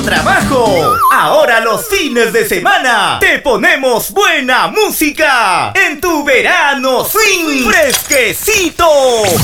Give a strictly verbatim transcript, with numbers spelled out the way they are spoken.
trabajo. Ahora los fines de semana te ponemos buena música en tu verano swing fresquecito.